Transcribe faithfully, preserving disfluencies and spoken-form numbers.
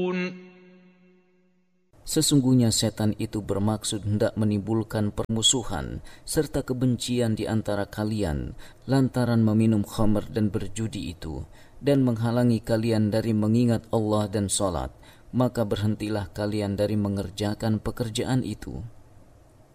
Sesungguhnya setan itu bermaksud hendak menimbulkan permusuhan serta kebencian di antara kalian lantaran meminum khamr dan berjudi itu, dan menghalangi kalian dari mengingat Allah dan salat, maka berhentilah kalian dari mengerjakan pekerjaan itu.